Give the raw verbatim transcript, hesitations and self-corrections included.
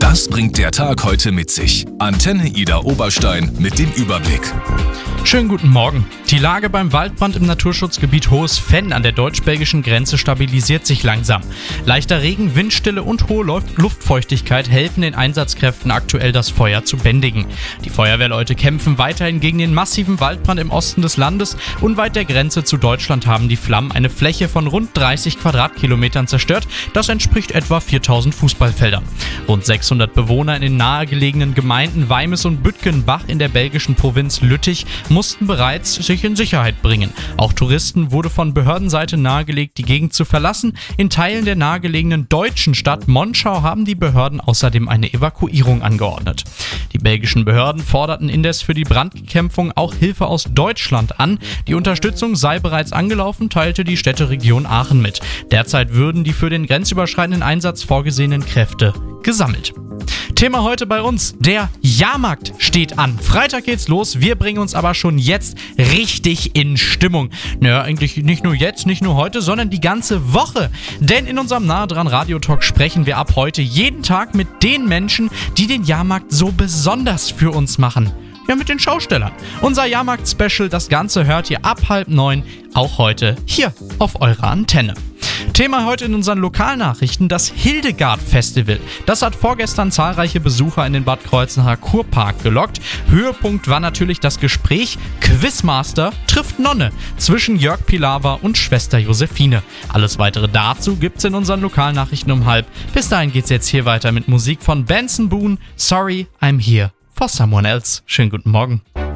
Das bringt der Tag heute mit sich. Antenne Ida Oberstein mit dem Überblick. Schönen guten Morgen. Die Lage beim Waldbrand im Naturschutzgebiet Hohes Venn an der deutsch-belgischen Grenze stabilisiert sich langsam. Leichter Regen, Windstille und hohe Luftfeuchtigkeit helfen den Einsatzkräften aktuell, das Feuer zu bändigen. Die Feuerwehrleute kämpfen weiterhin gegen den massiven Waldbrand im Osten des Landes. Unweit der Grenze zu Deutschland haben die Flammen eine Fläche von rund dreißig Quadratkilometern zerstört. Das entspricht etwa viertausend Fußballfeldern. Rund sechshundert Bewohner in den nahegelegenen Gemeinden Weimes und Bütgenbach in der belgischen Provinz Lüttich mussten bereits sich in Sicherheit bringen. Auch Touristen wurde von Behördenseite nahegelegt, die Gegend zu verlassen. In Teilen der nahegelegenen deutschen Stadt Monschau haben die Behörden außerdem eine Evakuierung angeordnet. Die belgischen Behörden forderten indes für die Brandbekämpfung auch Hilfe aus Deutschland an. Die Unterstützung sei bereits angelaufen, teilte die Städteregion Aachen mit. Derzeit würden die für den grenzüberschreitenden Einsatz vorgesehenen Kräfte gesammelt. Thema heute bei uns, der Jahrmarkt steht an. Freitag geht's los, wir bringen uns aber schon jetzt richtig in Stimmung. Naja, eigentlich nicht nur jetzt, nicht nur heute, sondern die ganze Woche. Denn in unserem Nahe dran Radiotalk sprechen wir ab heute jeden Tag mit den Menschen, die den Jahrmarkt so besonders für uns machen. Ja, mit den Schaustellern. Unser Jahrmarkt-Special, das Ganze hört ihr ab halb neun, auch heute hier auf eurer Antenne. Thema heute in unseren Lokalnachrichten, das Hildegard-Festival. Das hat vorgestern zahlreiche Besucher in den Bad Kreuznacher Kurpark gelockt. Höhepunkt war natürlich das Gespräch Quizmaster trifft Nonne zwischen Jörg Pilawa und Schwester Josephine. Alles weitere dazu gibt's in unseren Lokalnachrichten um halb. Bis dahin geht's jetzt hier weiter mit Musik von Benson Boone. Sorry, I'm here for someone else. Schönen guten Morgen.